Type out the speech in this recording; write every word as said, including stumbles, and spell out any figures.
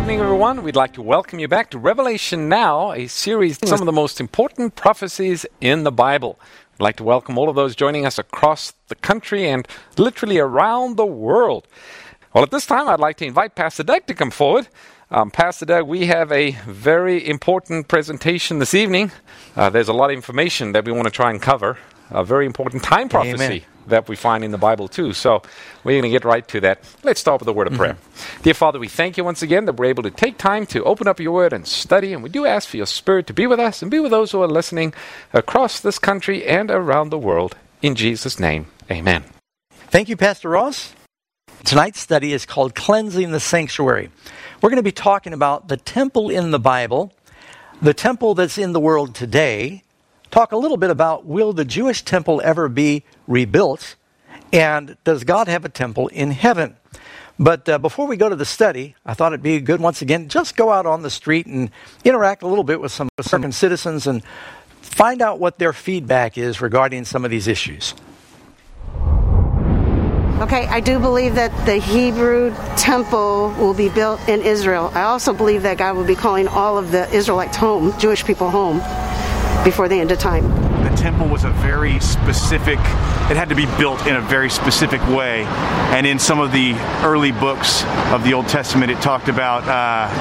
evening, everyone. We'd like to welcome you back to Revelation Now, a series of some of the most important prophecies in the Bible. I'd like to welcome all of those joining us across the country and literally around the world. Well, at this time, I'd like to invite Pastor Doug to come forward. Um, Pastor Doug, we have a very important presentation this evening. Uh, there's a lot of information that we want to try and cover. A very important time prophecy. Amen. That we find in the Bible too. So we're going to get right to that. Let's start with a word of prayer. Mm-hmm. Dear Father, we thank you once again that we're able to take time to open up your word and study. And we do ask for your Spirit to be with us and be with those who are listening across this country and around the world. In Jesus' name, amen. Thank you, Pastor Ross. Tonight's study is called Cleansing the Sanctuary. We're going to be talking about the temple in the Bible, the temple that's in the world today, talk a little bit about, will the Jewish temple ever be rebuilt? And does God have a temple in heaven? But uh, before we go to the study, I thought it'd be good, once again, just go out on the street and interact a little bit with some American citizens and find out what their feedback is regarding some of these issues. Okay, I do believe that the Hebrew temple will be built in Israel. I also believe that God will be calling all of the Israelites home, Jewish people home, before the end of time. The temple was a very specific, it had to be built in a very specific way. And in some of the early books of the Old Testament, it talked about uh,